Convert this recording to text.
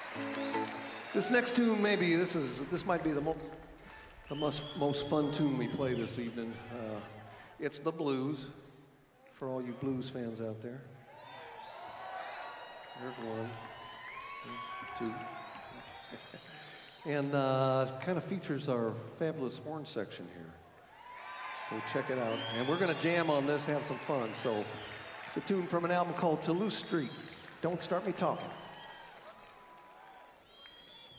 This next tune, this might be the most fun tune we play this evening. It's the blues, for all you blues fans out there. There's one, there's two. And kind of features our fabulous horn section here. So check it out. And we're going to jam on this, have some fun. So it's a tune from an album called Toulouse Street. Don't Start Me Talking.